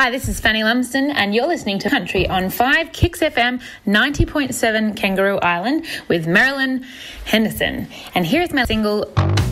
Hi, this is Fanny Lumsden, and you're listening to Country on 5 Kicks FM 90.7 Kangaroo Island with Marilyn Henderson. And here's my single...